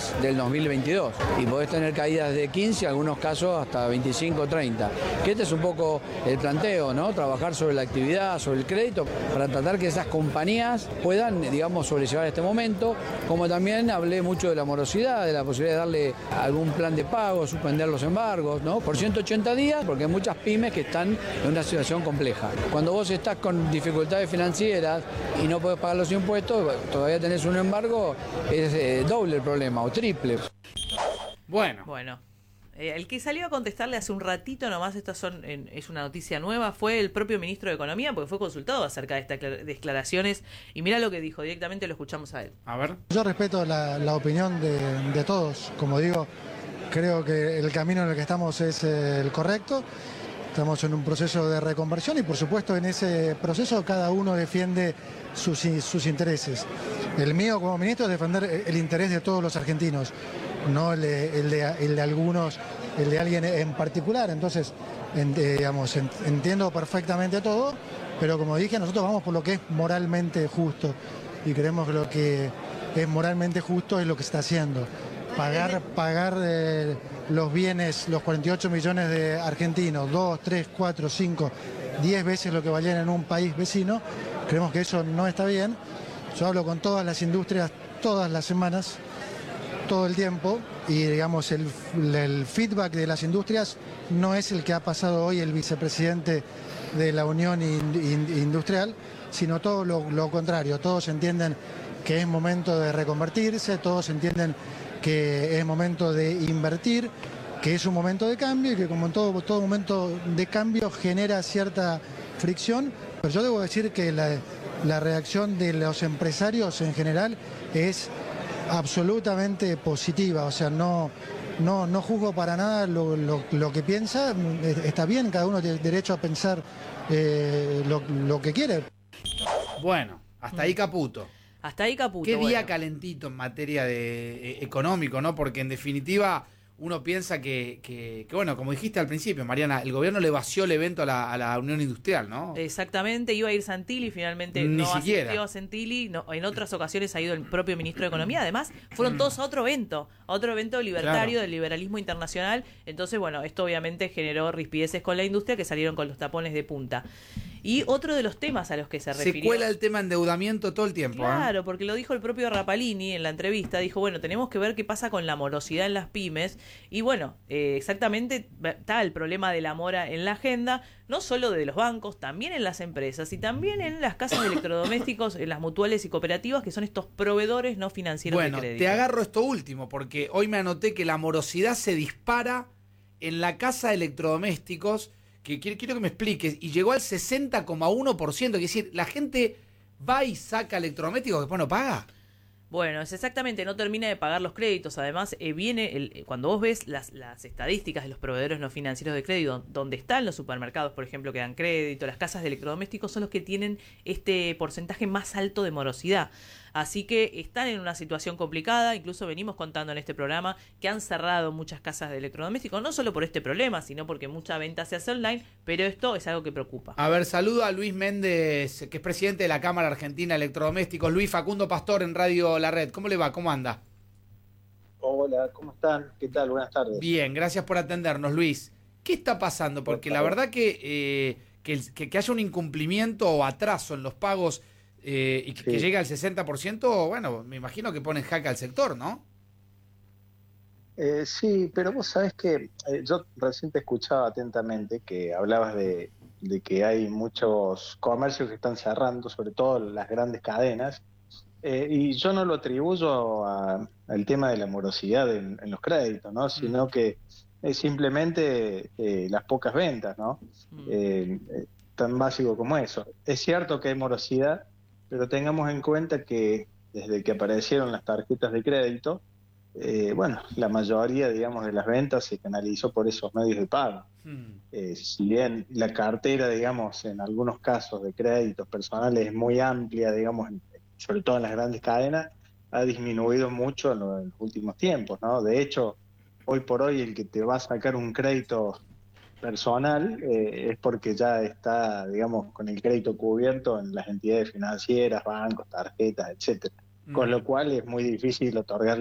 mes del 2022 y podés tener caídas de 15, en algunos casos hasta 25 o 30. Que este es un poco el planteo, ¿no? Trabajar sobre la actividad, sobre el crédito, para tratar que esas compañías puedan, digamos, sobrellevar este momento. Como también hablé mucho de la morosidad, de la posibilidad de darle algún plan de pago, suspender los embargos, ¿no? Por 180 días, porque hay muchas pymes que están en una situación compleja. Cuando vos estás con dificultades financieras y no podés pagar los impuestos, todavía tenés un embargo, es doble el problema o triple. Bueno. El que salió a contestarle hace un ratito nomás, es una noticia nueva, fue el propio ministro de Economía, porque fue consultado acerca de estas declaraciones, y mira lo que dijo, directamente lo escuchamos a él. A ver. Yo respeto la opinión de todos, como digo, creo que el camino en el que estamos es el correcto. Estamos en un proceso de reconversión y por supuesto en ese proceso cada uno defiende sus intereses. El mío como ministro es defender el interés de todos los argentinos, no el de algunos, el de alguien en particular. Entonces, entiendo perfectamente todo, pero como dije, nosotros vamos por lo que es moralmente justo y creemos que lo que es moralmente justo es lo que se está haciendo. Pagar los bienes, los 48 millones de argentinos, 2, 3, 4, 5, 10 veces lo que valían en un país vecino, creemos que eso no está bien. Yo hablo con todas las industrias todas las semanas, todo el tiempo, y digamos el feedback de las industrias no es el que ha pasado hoy el vicepresidente de la Unión Industrial, sino todo lo contrario. Todos entienden que es momento de reconvertirse, todos entienden que es momento de invertir, que es un momento de cambio y que como en todo momento de cambio genera cierta fricción, pero yo debo decir que la reacción de los empresarios en general es absolutamente positiva, o sea, no juzgo para nada lo que piensa, está bien, cada uno tiene derecho a pensar lo que quiere. Bueno, hasta ahí Caputo. Hasta ahí Caputo. Qué día calentito en materia de económico, ¿no? Porque en definitiva uno piensa que bueno, como dijiste al principio, Mariana, el gobierno le vació el evento a la Unión Industrial, ¿no? Exactamente, iba a ir Santilli, finalmente Ni no siquiera asistió a Santilli, no, en otras ocasiones ha ido el propio ministro de Economía, además fueron todos a otro evento libertario, claro, del liberalismo internacional. Entonces, bueno, esto obviamente generó rispideces con la industria, que salieron con los tapones de punta. Y otro de los temas a los que se refirió... Se cuela el tema endeudamiento todo el tiempo. Claro, porque lo dijo el propio Rapalini en la entrevista, dijo, bueno, tenemos que ver qué pasa con la morosidad en las pymes, y bueno, exactamente está el problema de la mora en la agenda, no solo de los bancos, también en las empresas, y también en las casas de electrodomésticos, en las mutuales y cooperativas, que son estos proveedores no financieros de crédito. Bueno, te agarro esto último, porque hoy me anoté que la morosidad se dispara en la casa de electrodomésticos, que quiero que me expliques, y llegó al 60,1%, es decir, la gente va y saca electrodomésticos que después no paga. Bueno, es exactamente, no termina de pagar los créditos. Además, cuando vos ves las estadísticas de los proveedores no financieros de crédito, donde están los supermercados, por ejemplo, que dan crédito, las casas de electrodomésticos son los que tienen este porcentaje más alto de morosidad. Así que están en una situación complicada. Incluso venimos contando en este programa que han cerrado muchas casas de electrodomésticos, no solo por este problema, sino porque mucha venta se hace online, pero esto es algo que preocupa. A ver, saludo a Luis Méndez, que es presidente de la Cámara Argentina de Electrodomésticos. Luis, Facundo Pastor en Radio La Red. ¿Cómo le va? ¿Cómo anda? Hola, ¿cómo están? ¿Qué tal? Buenas tardes. Bien, gracias por atendernos, Luis. ¿Qué está pasando? Porque la verdad que haya un incumplimiento o atraso en los pagos y que llegue al 60%, bueno, me imagino que pone en jaque al sector, ¿no? Sí, pero vos sabés que yo recién te escuchaba atentamente que hablabas de que hay muchos comercios que están cerrando, sobre todo las grandes cadenas, y yo no lo atribuyo al tema de la morosidad en los créditos, ¿no? Sino que es simplemente las pocas ventas, ¿no? Tan básico como eso. Es cierto que hay morosidad, pero tengamos en cuenta que desde que aparecieron las tarjetas de crédito, bueno, la mayoría, digamos, de las ventas se canalizó por esos medios de pago. Si bien la cartera, digamos, en algunos casos de créditos personales es muy amplia, digamos, sobre todo en las grandes cadenas, ha disminuido mucho en los últimos tiempos, ¿no? De hecho, hoy por hoy el que te va a sacar un crédito personal es porque ya está, digamos, con el crédito cubierto en las entidades financieras, bancos, tarjetas, etcétera. Con lo cual es muy difícil otorgar